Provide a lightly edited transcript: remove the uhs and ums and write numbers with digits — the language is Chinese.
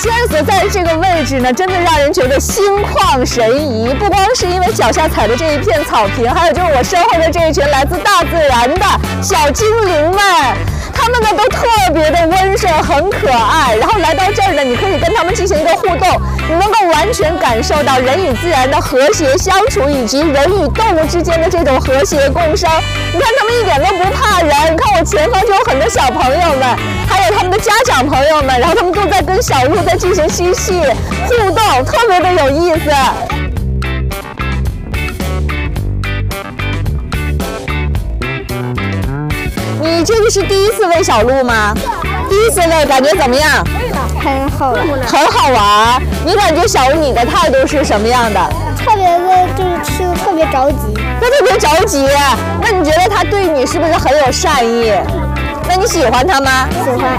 现在所在的这个位置呢，真的让人觉得心旷神怡。不光是因为脚下踩的这一片草坪，还有就是我身后的这一群来自大自然的小精灵们。他们呢都特别的温顺，很可爱。然后来到这儿呢，你可以跟他们进行一个互动，你能够完全感受到人与自然的和谐相处，以及人与动物之间的这种和谐共生。你看他们一点都不怕人，你看我前方就有很多小朋友们，还有他们的家长朋友们，然后他们都在跟小鹿在进行嬉戏互动，特别的有意思。你这个是第一次喂小鹿吗？第一次喂，感觉怎么样？ 很好玩， 很好玩。你感觉小鹿你的态度是什么样的？ 特别的，就是吃的特别着急。 他特别着急。那你觉得他对你是不是很有善意？那你喜欢他吗？ 喜欢。